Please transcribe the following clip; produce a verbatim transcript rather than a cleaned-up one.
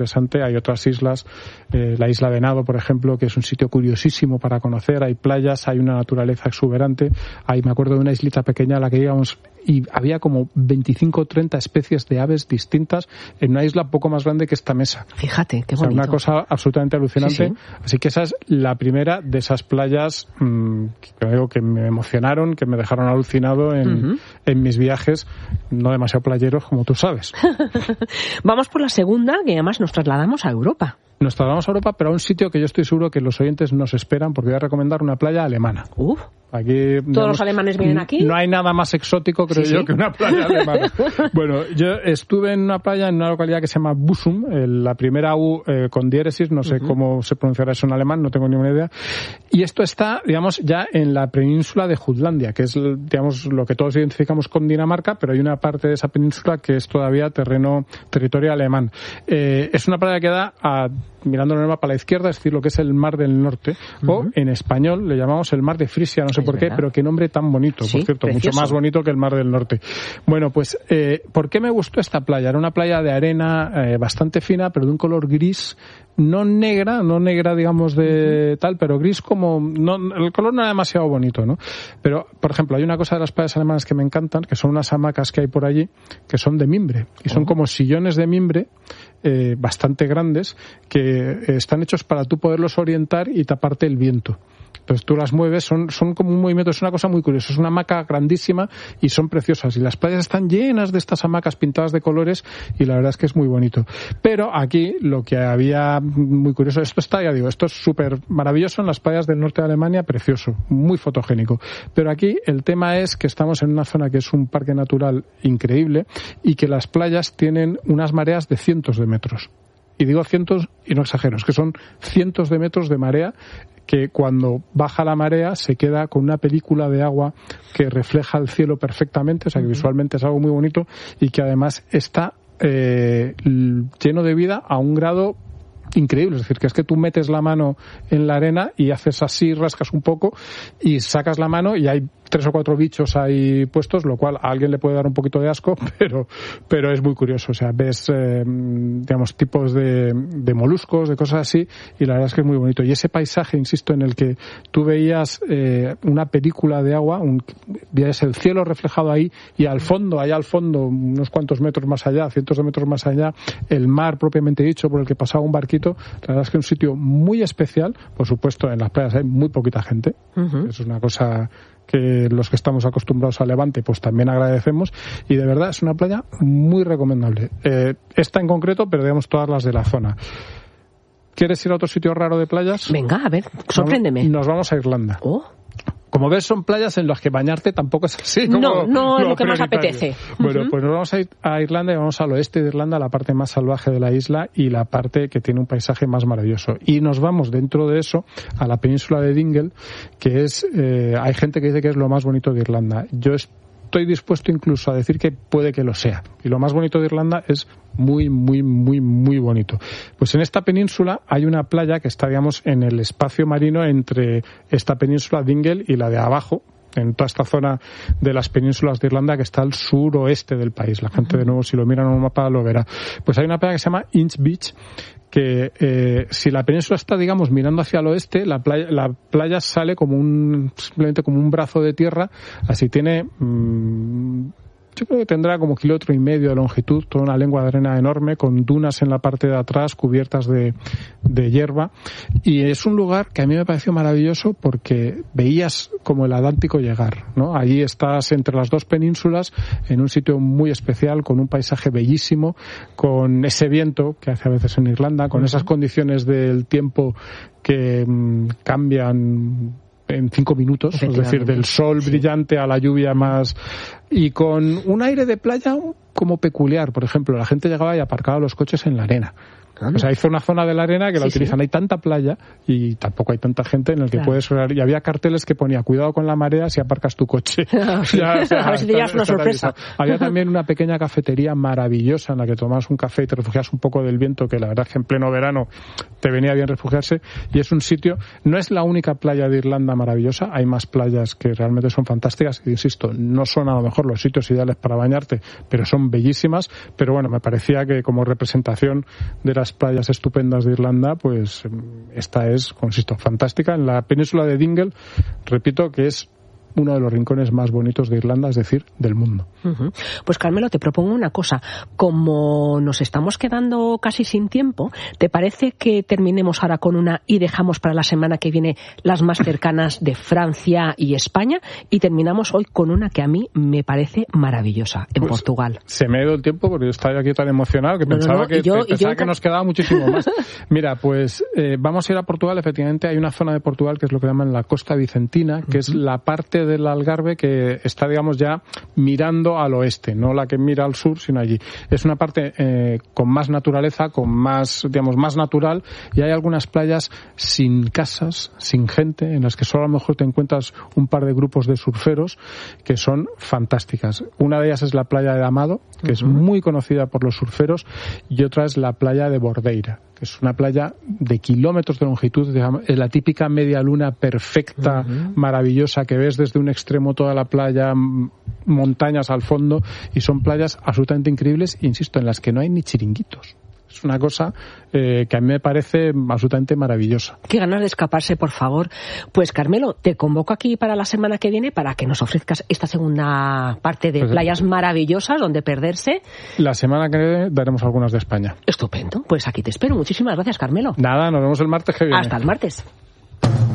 interesante. Hay otras islas, eh, la isla Venado, por ejemplo, que es un sitio curiosísimo para conocer. Hay playas, hay una naturaleza exuberante. Hay, me acuerdo de una islita pequeña a la que íbamos y había como veinticinco o treinta especies de aves distintas en una isla poco más grande que esta mesa. Fíjate, qué bonito. O sea, una cosa absolutamente alucinante. Sí, sí. Así que esa es la primera de esas playas mmm, que creo que me emocionaron, que me dejaron alucinado en, uh-huh. en mis viajes, no demasiado playeros, como tú sabes. Vamos por la segunda, que además nos trasladamos a Europa. Nos trasladamos a Europa, pero a un sitio que yo estoy seguro que los oyentes nos esperan, porque voy a recomendar una playa alemana. Uf. Aquí, ¿Todos digamos, los alemanes vienen aquí? No hay nada más exótico, creo sí, yo, sí. que una playa alemana. Bueno, yo estuve en una playa en una localidad que se llama Busum, la primera U eh, con diéresis, no sé uh-huh. cómo se pronunciará eso en alemán, no tengo ni una idea. Y esto está, digamos, ya en la península de Jutlandia, que es, digamos, lo que todos identificamos con Dinamarca, pero hay una parte de esa península que es todavía terreno, territorio alemán. Eh, es una playa que da a mirando en el mapa a la izquierda, es decir, lo que es el Mar del Norte, uh-huh. o en español le llamamos el Mar de Frisia, no sé es por verdad. qué, pero qué nombre tan bonito, sí, por cierto, precioso. Mucho más bonito que el Mar del Norte. Bueno, pues, eh, ¿por qué me gustó esta playa? Era una playa de arena eh, bastante fina, pero de un color gris, no negra, no negra, digamos, de uh-huh. tal, pero gris como, no, el color no era demasiado bonito, ¿no? Pero, por ejemplo, hay una cosa de las playas alemanas que me encantan, que son unas hamacas que hay por allí, que son de mimbre, y son uh-huh. como sillones de mimbre, Eh, bastante grandes que eh, están hechos para tú poderlos orientar y taparte el viento. Entonces tú las mueves, son, son como un movimiento, es una cosa muy curiosa, es una hamaca grandísima y son preciosas. Y las playas están llenas de estas hamacas pintadas de colores y la verdad es que es muy bonito. Pero aquí lo que había muy curioso, esto está, ya digo, esto es súper maravilloso en las playas del norte de Alemania, precioso, muy fotogénico. Pero aquí el tema es que estamos en una zona que es un parque natural increíble y que las playas tienen unas mareas de cientos de metros. Y digo cientos y no exagero, es que son cientos de metros de marea que cuando baja la marea se queda con una película de agua que refleja el cielo perfectamente, o sea que visualmente es algo muy bonito y que además está eh, lleno de vida a un grado increíble, es decir, que es que tú metes la mano en la arena y haces así, rascas un poco y sacas la mano y hay tres o cuatro bichos ahí puestos, lo cual a alguien le puede dar un poquito de asco, pero pero es muy curioso, o sea, ves eh, digamos tipos de, de moluscos, de cosas así, y la verdad es que es muy bonito. Y ese paisaje, insisto, en el que tú veías eh, una película de agua, un, veías el cielo reflejado ahí y al fondo, allá al fondo, unos cuantos metros más allá, cientos de metros más allá, el mar propiamente dicho por el que pasaba un barquito, la verdad es que es un sitio muy especial. Por supuesto, en las playas hay muy poquita gente, uh-huh. eso es una cosa que los que estamos acostumbrados a Levante pues también agradecemos, y de verdad es una playa muy recomendable. Eh, esta en concreto, pero digamos todas las de la zona. ¿Quieres ir a otro sitio raro de playas? Venga, a ver, sorpréndeme. Nos vamos a Irlanda. Oh. Como ves, son playas en las que bañarte tampoco es así. Como no, no es lo, lo que más apetece. apetece. Bueno, uh-huh. pues nos vamos a ir a Irlanda y vamos al oeste de Irlanda, la parte más salvaje de la isla y la parte que tiene un paisaje más maravilloso. Y nos vamos dentro de eso a la península de Dingle, que es, eh, hay gente que dice que es lo más bonito de Irlanda. Yo estoy dispuesto incluso a decir que puede que lo sea. Y lo más bonito de Irlanda es muy, muy, muy, muy bonito. Pues en esta península hay una playa que está, digamos, en el espacio marino entre esta península Dingle y la de abajo, en toda esta zona de las penínsulas de Irlanda que está al suroeste del país. La gente, de nuevo, si lo miran en un mapa, lo verá. Pues hay una playa que se llama Inch Beach, que eh, si la península está, digamos, mirando hacia el oeste, la playa, la playa sale como un, simplemente como un brazo de tierra, así tiene... Mmm, yo creo que tendrá como kilómetro y medio de longitud, toda una lengua de arena enorme, con dunas en la parte de atrás cubiertas de, de hierba. Y es un lugar que a mí me pareció maravilloso porque veías como el Atlántico llegar, ¿no? Allí estás entre las dos penínsulas, en un sitio muy especial, con un paisaje bellísimo, con ese viento que hace a veces en Irlanda, con esas condiciones del tiempo que mmm, cambian en cinco minutos, es decir, del sol brillante a la lluvia más, y con un aire de playa como peculiar. Por ejemplo, la gente llegaba y aparcaba los coches en la arena. O sea, hizo una zona de la arena que la sí, utilizan. Sí. Hay tanta playa y tampoco hay tanta gente en el que claro. puedes orar. Y había carteles que ponía cuidado con la marea si aparcas tu coche. ya, o sea, a ver si te llevas una sorpresa. Había también una pequeña cafetería maravillosa en la que tomabas un café y te refugias un poco del viento, que la verdad es que en pleno verano te venía bien refugiarse. Y es un sitio, no es la única playa de Irlanda maravillosa, hay más playas que realmente son fantásticas. Y insisto, no son a lo mejor los sitios ideales para bañarte, pero son bellísimas. Pero bueno, me parecía que como representación de la otras playas estupendas de Irlanda, pues esta es, consisto, fantástica. En la península de Dingle, repito que es uno de los rincones más bonitos de Irlanda, es decir, del mundo. Uh-huh. Pues Carmelo, te propongo una cosa. Como nos estamos quedando casi sin tiempo, ¿te parece que terminemos ahora con una y dejamos para la semana que viene las más cercanas de Francia y España? Y terminamos hoy con una que a mí me parece maravillosa, en pues, Portugal. Se me ha ido el tiempo porque yo estaba aquí tan emocionado que no, pensaba, no, no. que, yo, pensaba yo... que nos quedaba muchísimo más. Mira, pues eh, vamos a ir a Portugal. Efectivamente, hay una zona de Portugal que es lo que llaman la Costa Vicentina, que uh-huh. es la parte del Algarve que está, digamos, ya mirando al oeste, no la que mira al sur, sino allí. Es una parte eh, con más naturaleza, con más, digamos, más natural, y hay algunas playas sin casas, sin gente, en las que solo a lo mejor te encuentras un par de grupos de surferos que son fantásticas. Una de ellas es la playa de Amado, que uh-huh. es muy conocida por los surferos, y otra es la playa de Bordeira, que es una playa de kilómetros de longitud, es la típica media luna perfecta, uh-huh. maravillosa, que ves desde un extremo toda la playa, montañas al fondo, y son playas absolutamente increíbles, insisto, en las que no hay ni chiringuitos. Es una cosa eh, que a mí me parece absolutamente maravillosa. Qué ganas de escaparse, por favor. Pues Carmelo, te convoco aquí para la semana que viene para que nos ofrezcas esta segunda parte de pues, playas maravillosas donde perderse. La semana que viene daremos algunas de España. Estupendo. Pues aquí te espero. Muchísimas gracias, Carmelo. Nada, nos vemos el martes que viene. Hasta el martes.